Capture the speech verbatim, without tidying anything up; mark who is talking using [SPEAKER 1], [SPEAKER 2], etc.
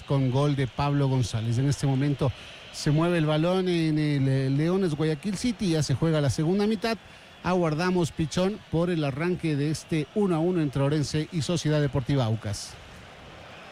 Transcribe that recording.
[SPEAKER 1] con gol de Pablo González. En este momento se mueve el balón en el Leones Guayaquil City, ya se juega la segunda mitad. Aguardamos, Pichón, por el arranque de este uno a uno entre Orense y Sociedad Deportiva Aucas.